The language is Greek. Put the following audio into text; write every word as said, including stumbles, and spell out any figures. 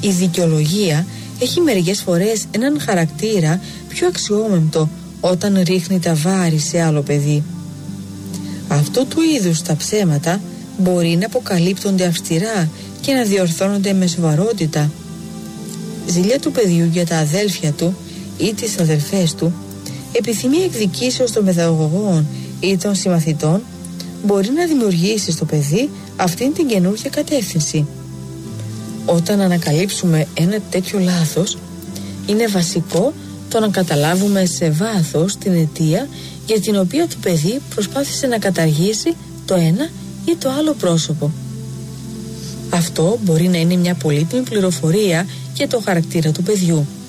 Η δικαιολογία έχει μερικές φορές έναν χαρακτήρα πιο αξιόμεμπτο όταν ρίχνει τα βάρη σε άλλο παιδί. Αυτού του είδους τα ψέματα μπορεί να αποκαλύπτονται αυστηρά και να διορθώνονται με σοβαρότητα. Ζήλια του παιδιού για τα αδέλφια του ή τις αδελφές του, επιθυμία εκδικήσεως των παιδαγωγών ή των συμμαθητών μπορεί να δημιουργήσει στο παιδί αυτήν την καινούργια κατεύθυνση. Όταν ανακαλύψουμε ένα τέτοιο λάθος, είναι βασικό το να καταλάβουμε σε βάθος την αιτία για την οποία το παιδί προσπάθησε να καταργήσει το ένα ή το άλλο πρόσωπο. Αυτό μπορεί να είναι μια πολύτιμη πληροφορία για το χαρακτήρα του παιδιού.